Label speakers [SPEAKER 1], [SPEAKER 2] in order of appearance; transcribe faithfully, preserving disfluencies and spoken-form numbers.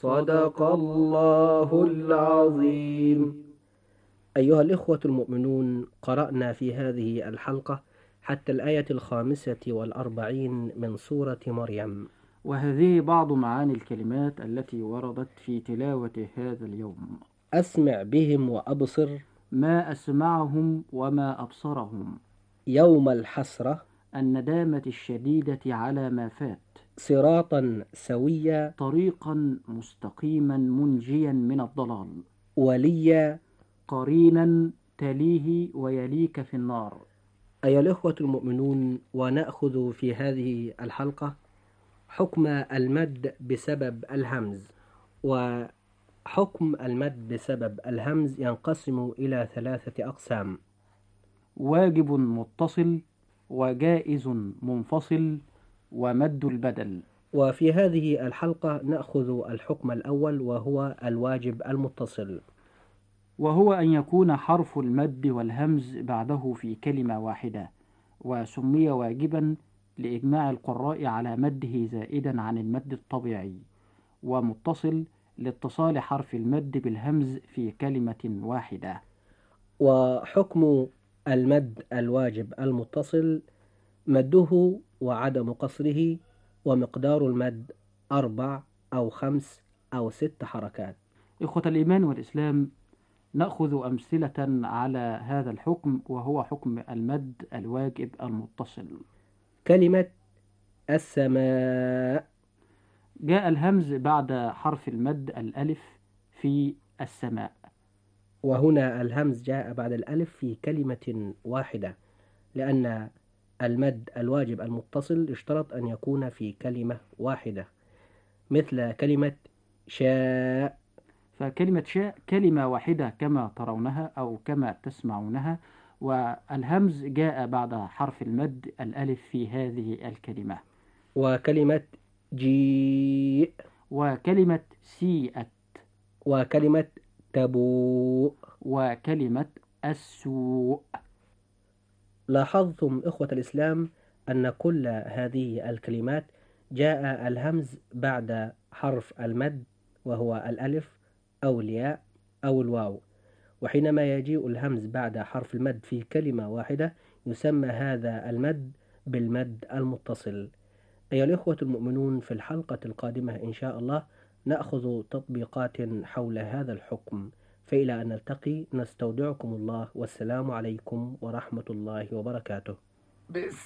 [SPEAKER 1] صدق الله العظيم. أيها الإخوة المؤمنون، قرأنا في هذه الحلقة حتى الآية الخامسة والأربعين من سورة مريم،
[SPEAKER 2] وهذه بعض معاني الكلمات التي وردت في تلاوة هذا اليوم.
[SPEAKER 1] أسمع بهم وأبصر،
[SPEAKER 2] ما أسمعهم وما أبصرهم،
[SPEAKER 1] يوم الحسرة،
[SPEAKER 2] الندامة الشديدة على ما فات،
[SPEAKER 1] صراطا سويا،
[SPEAKER 2] طريقا مستقيما منجيا من الضلال،
[SPEAKER 1] وليا،
[SPEAKER 2] قرينا تليه ويليك في النار.
[SPEAKER 1] أيها الإخوة المؤمنون، ونأخذ في هذه الحلقة حكم المد بسبب الهمز. وحكم المد بسبب الهمز ينقسم إلى ثلاثة أقسام:
[SPEAKER 2] واجب متصل، وجائز منفصل، ومد البدل.
[SPEAKER 1] وفي هذه الحلقة نأخذ الحكم الأول وهو الواجب المتصل،
[SPEAKER 2] وهو أن يكون حرف المد والهمز بعده في كلمة واحدة، وسمي واجبا لإجماع القراء على مده زائدا عن المد الطبيعي، ومتصل لاتصال حرف المد بالهمز في كلمة واحدة.
[SPEAKER 1] وحكم المد الواجب المتصل مده وعدم قصره، ومقدار المد أربع أو خمس أو ست حركات.
[SPEAKER 2] إخوة الإيمان والإسلام، نأخذ أمثلة على هذا الحكم، وهو حكم المد الواجب المتصل.
[SPEAKER 1] كلمة السماء،
[SPEAKER 2] جاء الهمز بعد حرف المد الألف في السماء،
[SPEAKER 1] وهنا الهمز جاء بعد الألف في كلمة واحدة، لأن المد الواجب المتصل اشترط أن يكون في كلمة واحدة، مثل كلمة شاء.
[SPEAKER 2] فكلمة شاء كلمة واحدة كما ترونها أو كما تسمعونها، والهمز جاء بعد حرف المد الألف في هذه الكلمة.
[SPEAKER 1] وكلمة جيء،
[SPEAKER 2] وكلمة سيئت،
[SPEAKER 1] وكلمة تبوء،
[SPEAKER 2] وكلمة السوء.
[SPEAKER 1] لاحظتم إخوة الإسلام أن كل هذه الكلمات جاء الهمز بعد حرف المد وهو الألف أو الياء أو الواو، وحينما يجيء الهمز بعد حرف المد في كلمة واحدة يسمى هذا المد بالمد المتصل. أيها الإخوة المؤمنون، في الحلقة القادمة إن شاء الله نأخذ تطبيقات حول هذا الحكم، فإلى أن نلتقي نستودعكم الله، والسلام عليكم ورحمة الله وبركاته.